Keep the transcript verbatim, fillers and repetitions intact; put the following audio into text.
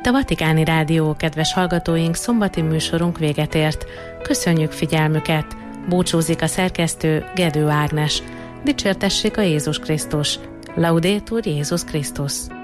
Itt a Vatikáni Rádió, kedves hallgatóink, szombati műsorunk véget ért. Köszönjük figyelmüket! Búcsúzik a szerkesztő, Gedő Ágnes. Dicsértessék a Jézus Krisztus! Laudetur Jézus Krisztus!